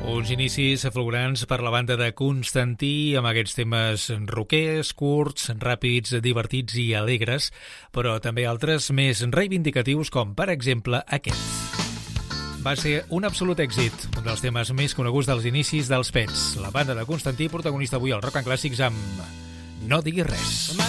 Uns inicis fulgurants per la banda de Constantí amb aquests temes rockers, curts, ràpids, divertits i alegres, però també altres més reivindicatius com, per exemple, aquest. Va ser un absolut èxit, un dels temes més coneguts dels inicis dels Pets. La banda de Constantí, protagonista avui al Rock and Clàssics amb No diguis res.